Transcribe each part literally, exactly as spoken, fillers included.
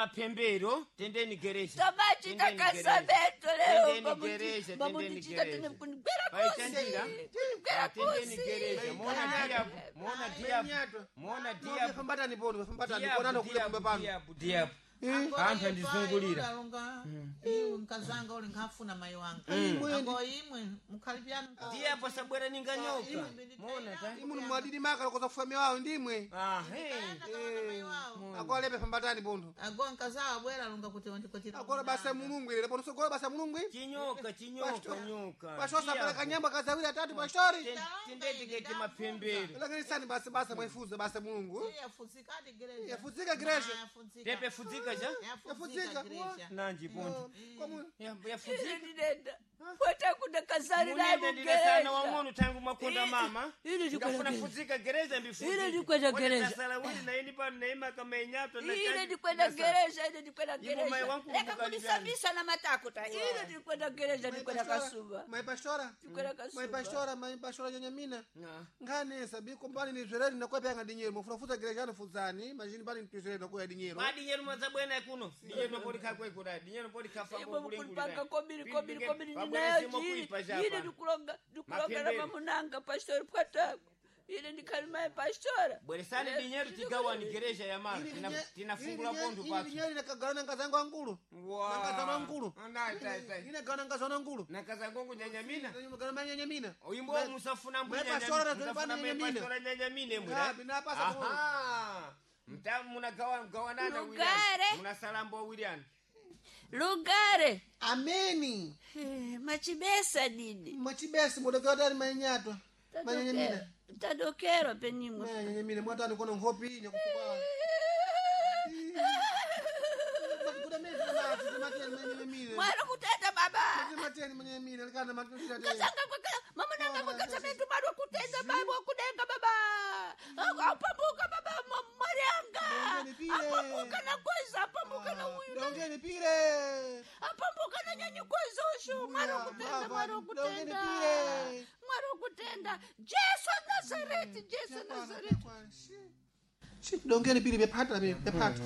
mapembero tendeni geresha Tamati takasabeto leo tendeni geresha tendeni geresha kunigwera paitandira kunigwera tendeni geresha muona dia muona dia muona dia fambatani pono fambatani konano kule kumbe pano dia anthu andizungulira iwe mkazanga uli ngafuna mai wanga ngo imwe mukhalipyana dia pasabwera ninganyoka muona ta imuno mwadidi maka lokoza fami wao ndimwe ah hey akolepe fambatani pono ago nkazawa bwera lunga kuti ndikoti akole basa mulungu ile pono sokole basa mulungu chinyoka chinyoka nyoka pashosa pala kanyamba kazawira atatu pa story tendeti gete mapembero lakini sani basa basa mwefuza basa mulungu yafuzika adi gereja yafuzika gereja tepe fuzika ja yafuzika gereja nanji pondo yafuzika ndidenda pota kuna kasari na mugere sana wamono tangu makonda mama ngafuna fuzika gereza mbifuzi ile ni kwenda gereza sala wili na ini pa neema kama enyato na ile ni kwenda gereza ile ni kwenda gereza leka kunisabisa na matako ta ile ni kwenda gereza ni kwenda kasuba mai pastora kwenda kasuba mai pastora mai pastora nyanyamina ngane sabi kombani ni zwereni na kwa panga dinyero mufuna gereza no fuzani majini bali ntuzere na kwa dinyero ma dinyero mazabwena kuno dinyero no poli kakwe kuda dinyero poli kafa ngo kulengula panga kobiri kobiri kobiri ile dukulonga dukulonga na mamunanga pastor pwatako ile ndikalima pastora bweresani dinyeru tigawa ni gereja ya mara tinafungula pondu patu dinyeru nakagana ngazangu angulu nakazana angulu ina gana ngazana angulu nakazangu nyanyamina ngana nyanyamina oyimbo musafuna mbwe pastora tulipana nyanyamina pastora nyanyamine mbwe bina pasa aha mtamu munagawa gawanana munasalambo William Lugare ameni eh machibesa didi machibesa modokatani manyato manyanyamina tadokero penimwe manyanyamina mwatani kono ngopi nyakufuka bakura mimi na mateni manyanyamina mwana kutenda baba mateni manyanyamina likana matushira kazanga kwa mama nanga kwa kasametu bado kutenda baba kudenga baba apambuka baba marianga apambuka na kweza apambuka na huyu dongeni pire apambuka na nyanyi kweza ushu mara kutenda mara kutenda mara kutenda Yesu Nazareti Yesu Nazareti shi dongeni pire bepata bepata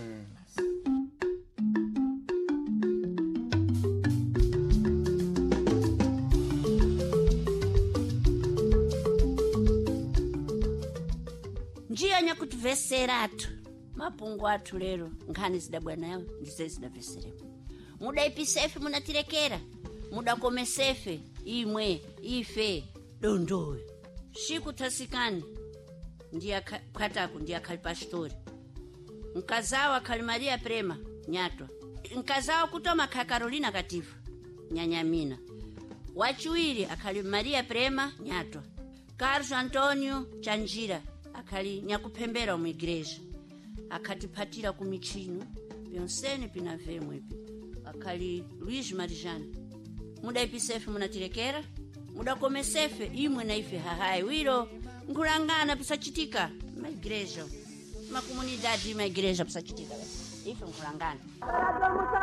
njia nyakutiveserato mapungu atu lero nkhani zidabwana yao ndize zidaveseremo muda ipisefe munatirekera muda komesefe imwe ife dondowe shiku tasikani ndiya katako ndiya khali pastori nkazawa khali Maria Prema nyato nkazawa kutoma kha Carolina Katifu nyanyamina wachiwiri akhali Maria Prema nyato Carlos Antonio Chanjira akhali nyakupembera mu igreja akatipatira ku michino pyonsene pinavemwe ipi akhali Luis Marijani muda ipisefe munatirekera muda komesefe imwe na ife hahai wiro nkulangana pisachitika ma igreja ma comunidade ma igreja pisachitika ife nkulangana